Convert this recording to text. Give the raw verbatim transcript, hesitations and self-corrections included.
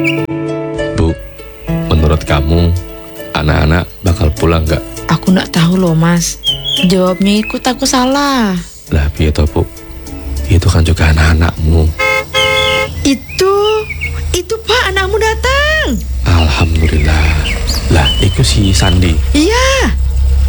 Bu, menurut kamu anak-anak bakal pulang gak? Aku nggak tahu loh mas. Jawabnya ikut aku salah. Lah piye toh Bu? Itu kan juga anak-anakmu. Itu, itu Pak anakmu datang. Alhamdulillah. Lah, itu si Sandi. Iya,